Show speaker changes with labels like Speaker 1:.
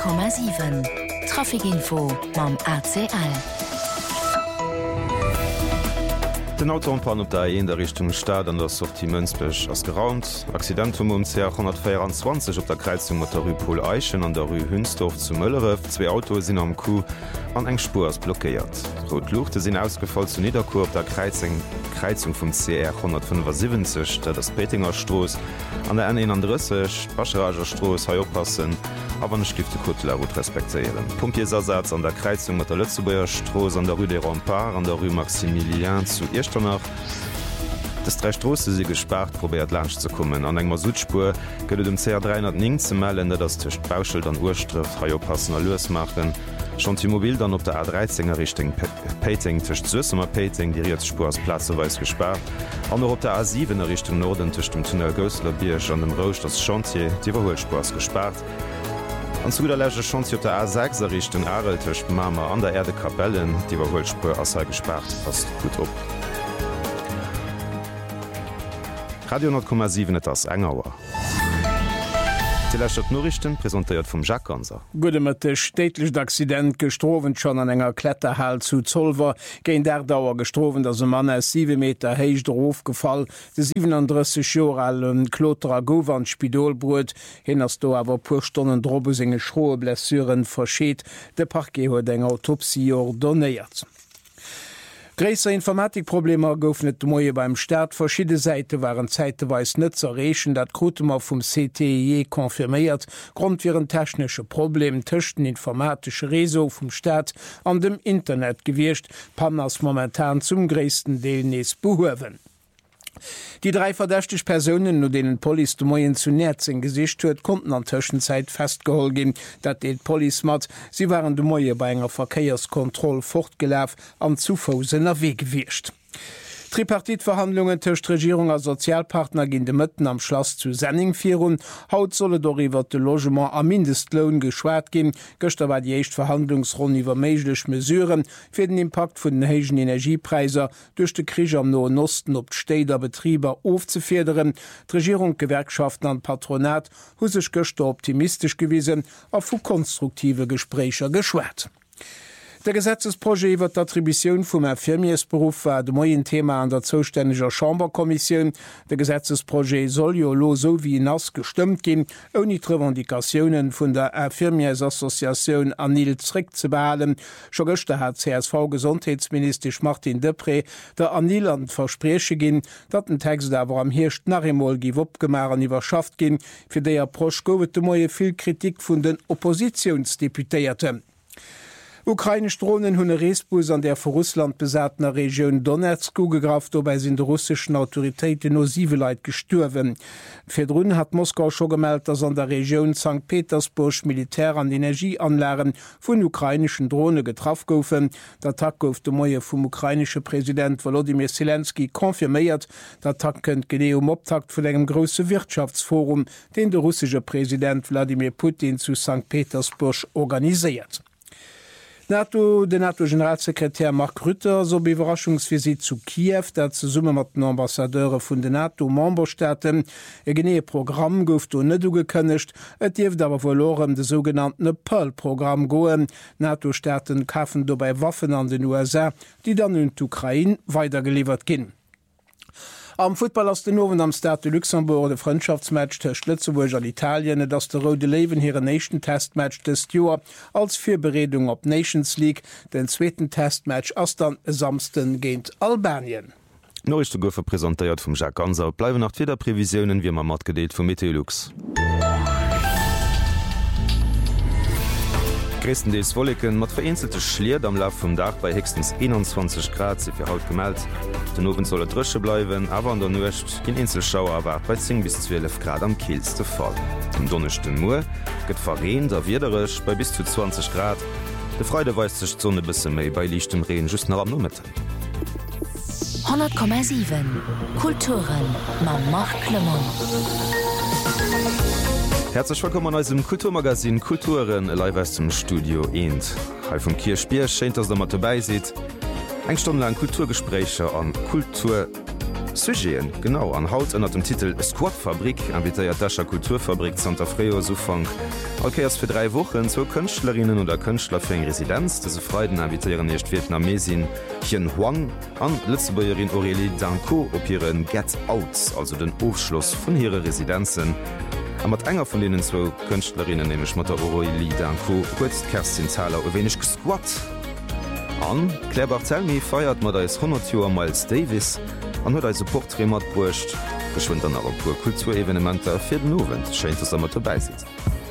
Speaker 1: 100,7 Trafikinfo mam ACL.
Speaker 2: Den Autobahn op der in der Richtung Stadt an der Sortimentspech ass geraumt. Accidentum um CR 124 op der Kreizung mat der Rüpol Eichen an der Rue Hünsdorf zu Möllerew. 2 Autos sinn am Kuh an eng Spur ass blockéiert. Rot Luchte sinn ausgefallen zu Niederkur op der Kreizung vum CR 175, dat das Petinger Stroos an der N31 Bascherager Stroos ha oppassen, aber ne Stifte Kotler gut respektieren. Pompiersatz an der Kreizung mat der Lützeburger Stroos an der Rue des Remparts an der Rue Maximilien zu Irchternach. Das 3 Strosse sie gespart probiert Land zu kommen. An engmer Südspur gëtt dem CR 309 ze melden, dat tcht Bauschild an Urstrift Haiopassener Loes machen. Schon Mobil dann op der A13er Richtung Peting tcht Süssemer Peting die Spur als Plazeweis gespart. An op der A7er Richtung Norden tcht dem Tunnel Gösler Biersch an dem Rouge das Chantier diewerholspurs gespart. An zu der Läge Chantier op der A6er Richtung Arel tcht Mama an der Erde Kapellen diewerholspur as gespart passt gut op. Radio 10,7 ass engauer. Nachrichten präsentiert vom Jacques Ganser.
Speaker 3: Gude mat de stätlech Accident gestrowen schon an enger Kletterhall zu Zollver, géint der Dauer gestrowen, dats e Mann 7 Meter héich drof gefall, de 37 Joralen Kloterer Gowan Spidolbrut, hin ass do awer puerstonnen Drbe senge schroe Blessuren verscheet, de Parquet huet eng Autopsie ordonnéiert. Gräser Informatikprobleme goufnet de Moie beim Staat. Verschiedene Seite waren zeitweis net zerrechen, dat Grotemer vum CTE konfirméiert, Grund viren technische Problem töchten informatische Reso vum Staat an dem Internet gewircht, Panners momentan zum gréessten Deel nees behowen. Die 3 verdächtig Personen, no denen Police de Moyen zu Nerzen gesicht huet, konnten an Tschenzeit festgeholt gin, dat de Police mat, sie waren de Moie bei enger Verkehrskontroll fortgelaf am Zufausener Weg gewircht. Tripartitverhandlungen tcht Regierung als Sozialpartner gin de Mëtten am Schloss zu Senning virun. Haut solle doiwwer de Logement am Mindestlohn geschwert gin, Göster war die echt Verhandlungsrunde iwwer meiglech Mesuren fir den Impact vun den hegen Energiepreiser durch de Krieg am Noen Osten op d'Städer Betrieber aufzufederen. Regierung, Gewerkschaften an Patronat hu sech Göster optimistisch gewiesen a vu konstruktive Gesprächer geschwert. Der Gesetzesprojekt iwwer d'Attribution vum Infirmiersberuf war de moien Thema an der zoständiger Chamberkommission. Der Gesetzesprojekt soll jo lo so wie nass gestimmt gin, oni Revendikationen vun der Infirmiersassoziation Anil Zrick ze behalen. Scho gochte hat CSV Gesundheitsminister Martin Depré der Aniland verspreche gin, dat den Text awer am Hircht nachmol gi opgemaren iwwerschaft gin, fir déi Prosch gowet de moie viel Kritik vun den Oppositionsdeputéierte. Ukrainisch Drohnen hunne Reesbus an der vor Russland besatner Region Donetsk ugegraft, wobei sind de russischen Autoritäten no 7 Leiit gestürwen. Fedrun hat Moskau schon gemeldet, dass an der Region St. Petersburg Militär an Energieanlagen vun ukrainischen Drohne getraf goufen. Der Tag gouf de Moie vum ukrainische Präsident Volodymyr Zelensky konfirméiert. Der Tag kënnt gene Optakt vun engem grosse Wirtschaftsforum, den der russische Präsident Wladimir Putin zu St. Petersburg organisiert. Den NATO-Generalsekretär Mark Rutte so Überraschungsvisit zu Kiew, dat ze Summe mat den Ambassadeure vun den NATO-Memberstaaten e genee Programm gouft o net gekënnecht, et Dief dawer verloren de sogenannte Pearl-Programm goen. NATO-Staaten kafen dobei Waffen an den USA, die dann in d'Ukraine weitergeliefert ginn. Am Football aus den Nowen am Staat de Luxemburg de Freundschaftsmatch tcht Lützeburg an Italien, dats der Rode Leven hier Nation Testmatch des Joer als Vierberedung op Nations League, den zweiten Testmatch ass dann samsten géint Albanien.
Speaker 2: Neueste goufe präsentiert vum Jacques Ganser, bleiwe nach wieder Prävisionen wie man mat gedeelt vum Meteorlux. Christendeels Wolken mat vereinzelte Schliert am Lauf vum Dach bei höchstens 21 Grad se fir haut gemeldt. Den Owen solle drësche bleiwen, awer an der Nuecht in Inselschauer erwart bei 10 bis 12 Grad am kielste Fall. Dem donnechten Muer gëtt verreen a wiederech bei bis zu 20 Grad. De Freude weist sech Zonne bisse méi bei lichtem Reen just nach am Nummete.
Speaker 1: 100,7 Kulturen ma Marc Clement.
Speaker 2: Herzlich willkommen aus dem Kulturmagazin Kulturen live aus dem Studio Ent. He vom Kirchbier scheint, dass der mal dabei seht. Eng Stunde lang Kulturgespräche an Kultur Sujeen genau an Haut ënner dem Titel Squadfabrik anvitiert Dascher Kulturfabrik Santa Freo Sufang. Alkeiers fir 3 Wochen zo Kënchtlerinnen oder Kënchtler fir eng Residenz, dese Freuden anvitieren echt Vietnamesin Hien Huang an Lützebäuerin Aurélie Danko op ihren Get Outs, also den Aufschluss vun hire Residenzen. Am mat enger von denen zwo Kënchtlerinnen nämlich mat der Aurélie Danko kurz Kerstin Thaler o wenig gesquat. An Claire Barthelmy feiert mat als 100 Joer Miles Davis an huet als Porträt mat brucht, geschwind an awer pur Kulturevenementer fir den Nowen, scheint es am mat vorbei sitzt.